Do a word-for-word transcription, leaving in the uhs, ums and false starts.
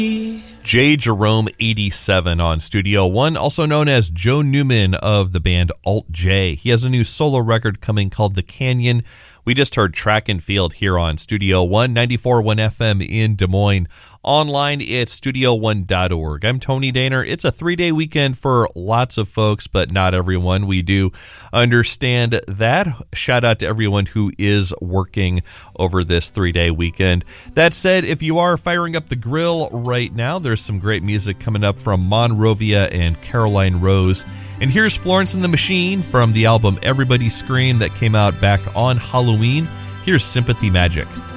J. Jerome eighty-seven on Studio One, also known as Joe Newman of the band Alt J. He has a new solo record coming called The Canyon. We just heard Track and Field here on Studio One, ninety-four point one F M in Des Moines. Online, it's studio one dot org. I'm Tony Daner. It's a three-day weekend for lots of folks, but not everyone. We do understand that. Shout out to everyone who is working over this three-day weekend. That said, if you are firing up the grill right now, there's some great music coming up from Monrovia and Caroline Rose. And here's Florence and the Machine from the album Everybody Scream that came out back on Halloween. Here's Sympathy Magic.